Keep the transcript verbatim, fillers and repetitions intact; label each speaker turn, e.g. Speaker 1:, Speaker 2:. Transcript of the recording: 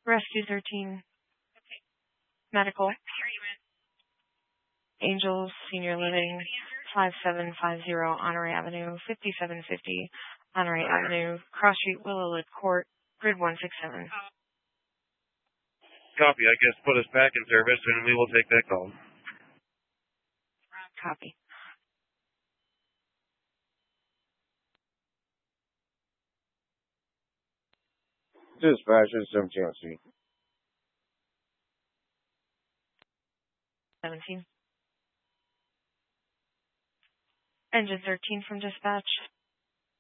Speaker 1: Rescue thirteen. Medical. Angels Senior Living, five seven five zero Honore Avenue, fifty-seven fifty Honore Avenue, Cross Street, Willowwood Court, grid one six seven.
Speaker 2: Copy. I guess put us back in service, and we will take that call.
Speaker 1: Copy.
Speaker 3: Dispatch is seventeen oh two.
Speaker 1: seventeen. Engine thirteen from dispatch.